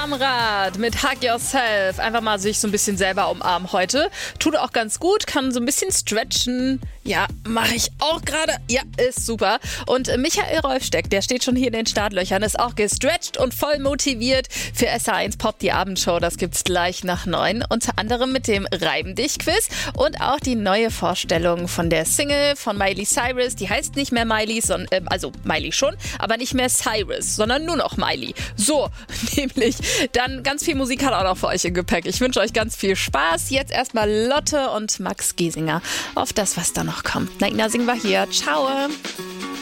am Rad mit Hug Yourself. Einfach mal sich so ein bisschen selber umarmen heute. Tut auch ganz gut, kann so ein bisschen stretchen. Ja, mache ich auch gerade. Ja, ist super. Und Michael Rolfsteck, der steht schon hier in den Startlöchern, ist auch gestretcht und voll motiviert für SA1 Pop, die Abendshow. Das gibt's gleich nach 9. Unter anderem mit dem Reiben dich Quiz und auch die neue Vorstellung von der Single von Miley Cyrus. Die heißt nicht mehr Miley, sondern, also Miley schon, aber nicht mehr Cyrus, sondern nur noch Miley. So, nämlich. Dann ganz viel Musik hat auch noch für euch im Gepäck. Ich wünsche euch ganz viel Spaß. Jetzt erstmal Lotte und Max Giesinger auf das, was da noch kommt. Na, Ina, singen wir hier. Ciao.